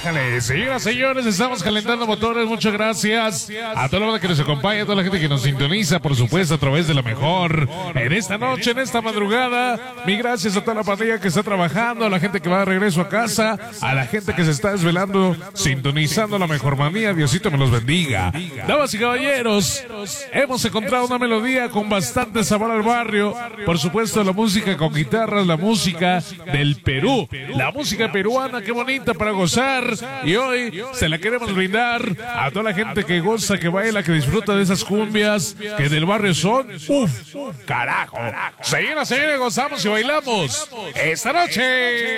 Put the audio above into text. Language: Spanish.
Bájale, señoras, señores, estamos calentando motores. Muchas gracias a toda la banda que nos acompaña, a toda la gente que nos sintoniza, por supuesto, a través de la mejor. En esta noche, en esta madrugada, mi gracias a toda la pandilla que está trabajando, a la gente que va de regreso a casa, a la gente que se está desvelando, sintonizando la mejor manía. Diosito me los bendiga. Damas y caballeros, hemos encontrado una melodía con bastante sabor al barrio. Por supuesto, la música con guitarras, la música del Perú, la música peruana, qué bonita para gozar. Y hoy se la queremos brindar a toda la gente que goza, que baila, que disfruta de esas cumbias que del barrio son. ¡Uf! ¡Carajo! Señoras y señores, gozamos y bailamos esta noche.